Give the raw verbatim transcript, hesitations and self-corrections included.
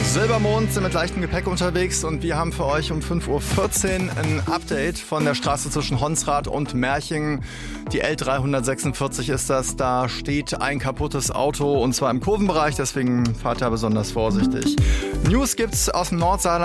Silbermond sind mit leichtem Gepäck unterwegs und wir haben für euch um fünf Uhr vierzehn ein Update von der Straße zwischen Honsrad und Merching. Die L dreihundertsechsundvierzig ist das. Da steht ein kaputtes Auto und zwar im Kurvenbereich, deswegen fahrt da besonders vorsichtig. News gibt's aus dem Nordsaarland.